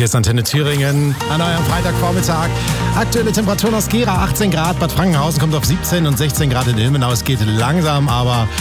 Hier ist Antenne Thüringen an eurem Freitagvormittag. Aktuelle Temperaturen aus Gera 18 Grad, Bad Frankenhausen kommt auf 17 und 16 Grad in Ilmenau. Es geht langsam, aber